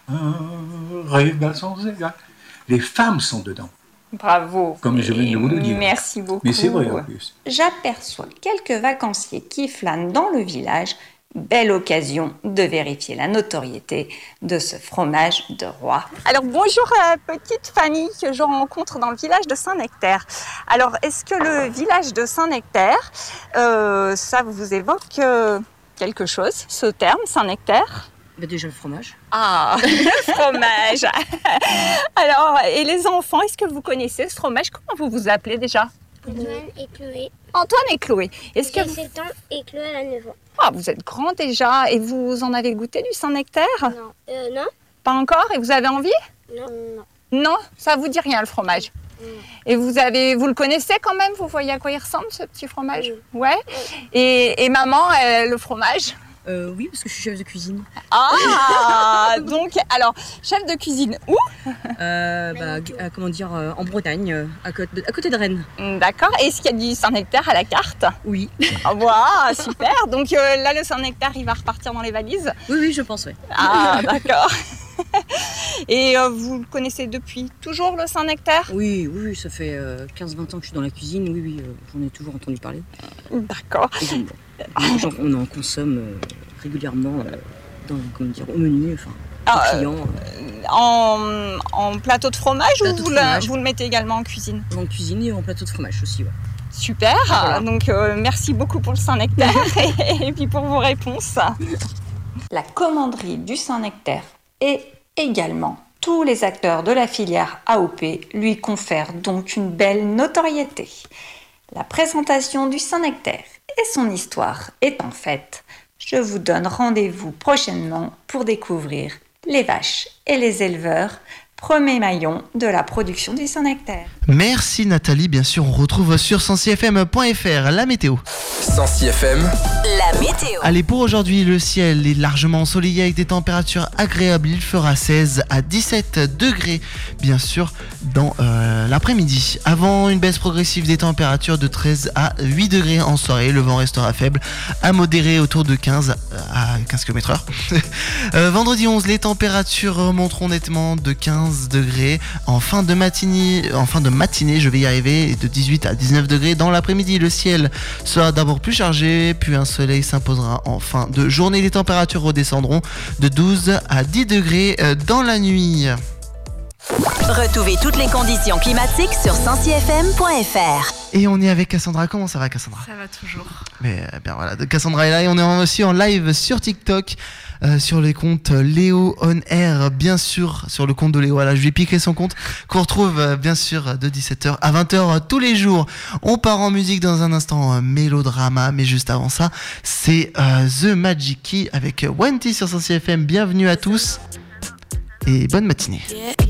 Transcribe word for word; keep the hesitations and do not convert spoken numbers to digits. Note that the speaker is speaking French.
un rêve sans égal. Les femmes sont dedans. Bravo. Comme je viens de vous le dire. Merci beaucoup. Mais c'est vrai en plus. J'aperçois quelques vacanciers qui flânent dans le village. Belle occasion de vérifier la notoriété de ce fromage de roi. Alors bonjour euh, petite famille que je rencontre dans le village de Saint-Nectaire. Alors est-ce que le village de Saint-Nectaire, euh, ça vous évoque euh, quelque chose, ce terme, Saint-Nectaire ? Bah déjà le fromage. Ah, le fromage. Alors, et les enfants, est-ce que vous connaissez ce fromage ? Comment vous vous appelez déjà ? Antoine et Chloé. Antoine et Chloé. Est-ce que J'ai vous... sept ans et Chloé elle a neuf ans. Ah, vous êtes grands déjà. Et vous en avez goûté du Saint-Nectaire ? Non. Euh, non Pas encore ? Et vous avez envie ? Non. Non. Non, ça vous dit rien le fromage. Non. Et vous avez, vous le connaissez quand même ? Vous voyez à quoi il ressemble ce petit fromage ? Oui. Ouais. Et, et maman, elle, le fromage ? Euh, oui, parce que je suis chef de cuisine. Ah, donc alors chef de cuisine où ? Euh, bah, euh, comment dire, euh, en Bretagne, euh, à, côté de, à côté de Rennes. D'accord. Est-ce qu'il y a du Saint-Nectaire à la carte ? Oui. Ah, wow, super. Donc euh, là, le Saint-Nectaire, il va repartir dans les valises ? Oui, oui, je pense, oui. Ah, d'accord. Et euh, vous le connaissez depuis toujours, le Saint-Nectaire ? Oui, oui, oui, ça fait euh, quinze vingt ans que je suis dans la cuisine. Oui, oui, euh, j'en ai toujours entendu parler. D'accord. Et donc, bon, genre, on en consomme euh, régulièrement euh, dans, comment dire, au menu, enfin, Ah, aux clients. Euh, En, en plateau de fromage Plateau ou de vous, fromage. Le, vous le mettez également en cuisine ? en cuisine et en plateau de fromage aussi, ouais. Super. Voilà. Donc euh, merci beaucoup pour le Saint-Nectaire et, et puis pour vos réponses. La commanderie du Saint-Nectaire et également tous les acteurs de la filière A O P lui confèrent donc une belle notoriété. La présentation du Saint-Nectaire et son histoire étant faite, je vous donne rendez-vous prochainement pour découvrir les vaches et les éleveurs, premier maillon de la production du Saint-Nectaire. Merci Nathalie, bien sûr on retrouve sur sensi f m point f r la météo. Sensi F M, la météo. Allez, pour aujourd'hui, le ciel est largement ensoleillé avec des températures agréables. Il fera seize à dix-sept degrés, bien sûr, dans euh, l'après-midi. Avant une baisse progressive des températures de treize à huit degrés en soirée. Le vent restera faible à modéré autour de quinze à quinze kilomètres heure. euh, vendredi onze, les températures remonteront nettement de quinze degrés. En fin de matinée, en fin de matinée, je vais y arriver, et de dix-huit à dix-neuf degrés. Dans l'après-midi, le ciel sera d'abord plus chargé, puis un soleil s'imposera en fin de journée. Les températures redescendront de douze à dix degrés dans la nuit. Retrouvez toutes les conditions climatiques sur sensi f m point f r. Et on est avec Cassandra. Comment ça va, Cassandra ? Ça va toujours. Mais euh, bien voilà, Cassandra est là et on est aussi en live sur TikTok. Euh, sur les comptes Léo On Air, bien sûr, sur le compte de Léo. Voilà, je lui ai piqué son compte, qu'on retrouve euh, bien sûr de dix-sept heures à vingt heures euh, tous les jours. On part en musique dans un instant, euh, mélodrama, mais juste avant ça, c'est euh, The Magic Key avec Wenty sur Sensi F M. Bienvenue à tous et bonne matinée.